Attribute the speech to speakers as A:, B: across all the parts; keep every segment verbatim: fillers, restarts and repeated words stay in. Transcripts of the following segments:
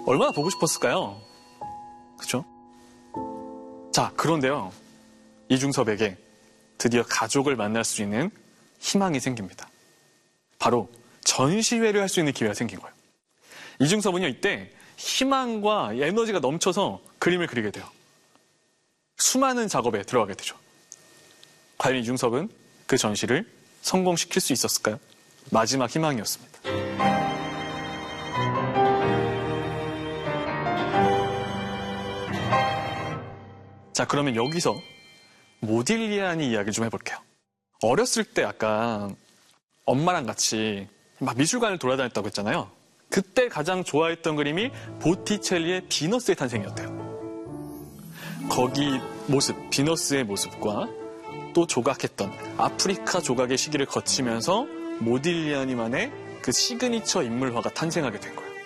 A: 얼마나 보고 싶었을까요? 그쵸? 자, 그런데요. 이중섭에게 드디어 가족을 만날 수 있는 희망이 생깁니다. 바로 전시회를 할 수 있는 기회가 생긴 거예요. 이중섭은요, 이때 희망과 에너지가 넘쳐서 그림을 그리게 돼요. 수많은 작업에 들어가게 되죠. 과연 이중섭은 그 전시를 성공시킬 수 있었을까요? 마지막 희망이었습니다. 자, 그러면 여기서 모딜리아니 이야기를 좀 해볼게요. 어렸을 때 약간 엄마랑 같이 막 미술관을 돌아다녔다고 했잖아요. 그때 가장 좋아했던 그림이 보티첼리의 비너스의 탄생이었대요. 거기 모습, 비너스의 모습과 또 조각했던 아프리카 조각의 시기를 거치면서 모딜리아니만의 그 시그니처 인물화가 탄생하게 된 거예요.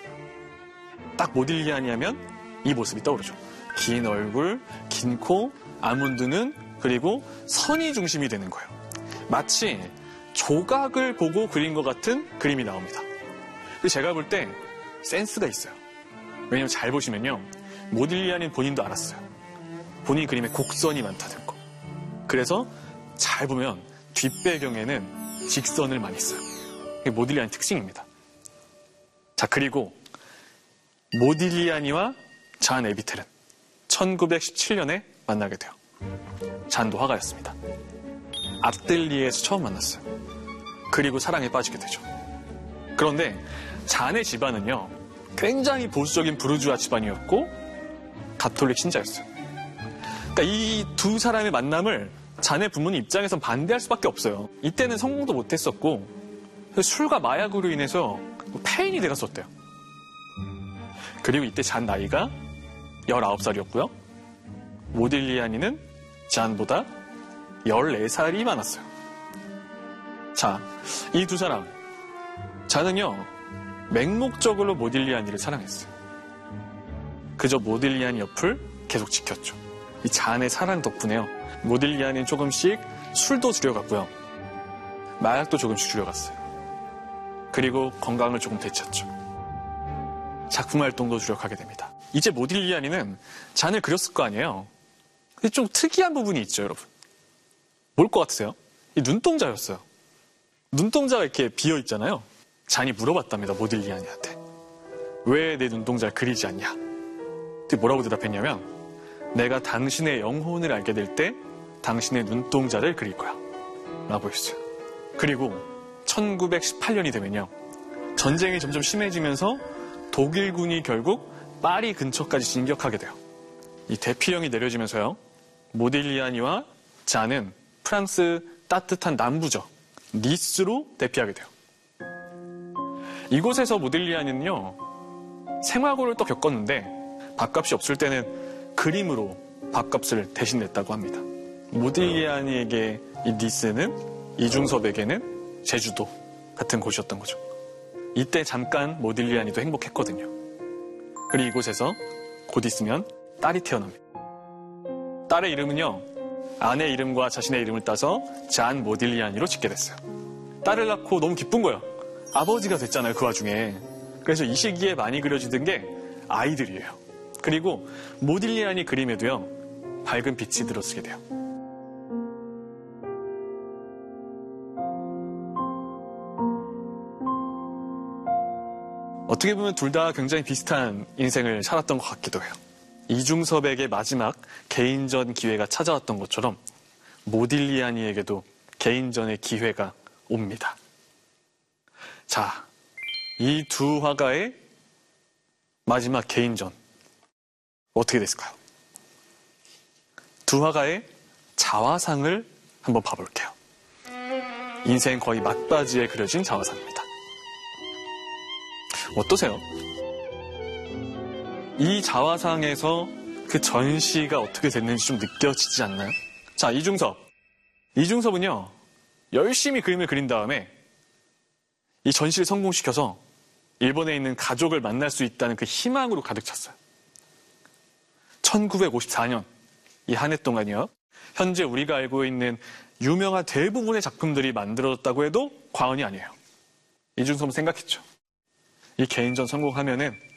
A: 딱 모딜리아니 하면 이 모습이 떠오르죠. 긴 얼굴, 긴 코, 아몬드 눈, 그리고 선이 중심이 되는 거예요. 마치 조각을 보고 그린 것 같은 그림이 나옵니다. 제가 볼 때 센스가 있어요. 왜냐면 잘 보시면요. 모딜리아니는 본인도 알았어요. 본인 그림에 곡선이 많다는 거. 그래서 잘 보면 뒷배경에는 직선을 많이 써요. 이게 모딜리아니 특징입니다. 자, 그리고 모딜리아니와 잔 에비텔은 천구백십칠 년에 만나게 돼요. 잔도 화가였습니다. 아뜰리에에서 처음 만났어요. 그리고 사랑에 빠지게 되죠. 그런데 잔의 집안은요, 굉장히 보수적인 부르주아 집안이었고 가톨릭 신자였어요. 그러니까 이 두 사람의 만남을 잔의 부모님 입장에선 반대할 수밖에 없어요. 이때는 성공도 못했었고 술과 마약으로 인해서 폐인이 되었었대요. 그리고 이때 잔 나이가 열아홉 살이었고요. 모딜리아니는 잔보다 열네 살이 많았어요. 자, 이 두 사람, 잔은요 맹목적으로 모딜리아니를 사랑했어요. 그저 모딜리아니 옆을 계속 지켰죠. 이 잔의 사랑 덕분에요, 모딜리아니는 조금씩 술도 줄여갔고요, 마약도 조금씩 줄여갔어요. 그리고 건강을 조금 되찾죠. 작품 활동도 주력하게 됩니다. 이제 모딜리아니는 잔을 그렸을 거 아니에요. 근데 좀 특이한 부분이 있죠, 여러분. 뭘 것 같으세요? 이 눈동자였어요. 눈동자가 이렇게 비어 있잖아요. 잔이 물어봤답니다, 모딜리아니한테. 왜 내 눈동자를 그리지 않냐? 그때 뭐라고 대답했냐면, 내가 당신의 영혼을 알게 될 때 당신의 눈동자를 그릴 거야 라고 했어요. 그리고 천구백십팔 년이 되면요, 전쟁이 점점 심해지면서 독일군이 결국 파리 근처까지 진격하게 돼요. 이 대피령이 내려지면서요, 모딜리아니와 잔은 프랑스 따뜻한 남부죠, 니스로 대피하게 돼요. 이곳에서 모딜리아니는요, 생화고를 또 겪었는데 밥값이 없을 때는 그림으로 밥값을 대신 냈다고 합니다. 모딜리아니에게 이 니스는 이중섭에게는 제주도 같은 곳이었던 거죠. 이때 잠깐 모딜리아니도 행복했거든요. 그리고 이곳에서 곧 있으면 딸이 태어납니다. 딸의 이름은요, 아내 이름과 자신의 이름을 따서 잔 모딜리아니로 짓게 됐어요. 딸을 낳고 너무 기쁜 거예요. 아버지가 됐잖아요, 그 와중에. 그래서 이 시기에 많이 그려지던 게 아이들이에요. 그리고 모딜리아니 그림에도요, 밝은 빛이 들어서게 돼요. 어떻게 보면 둘 다 굉장히 비슷한 인생을 살았던 것 같기도 해요. 이중섭에게 마지막 개인전 기회가 찾아왔던 것처럼 모딜리아니에게도 개인전의 기회가 옵니다. 자, 이 두 화가의 마지막 개인전 어떻게 됐을까요? 두 화가의 자화상을 한번 봐볼게요. 인생 거의 막바지에 그려진 자화상입니다. 어떠세요? 이 자화상에서 그 전시가 어떻게 됐는지 좀 느껴지지 않나요? 자, 이중섭. 이중섭은요, 열심히 그림을 그린 다음에 이 전시를 성공시켜서 일본에 있는 가족을 만날 수 있다는 그 희망으로 가득 찼어요. 천구백오십사 년, 이 한 해 동안이요, 현재 우리가 알고 있는 유명한 대부분의 작품들이 만들어졌다고 해도 과언이 아니에요. 이중섭은 생각했죠. 이 개인전 성공하면은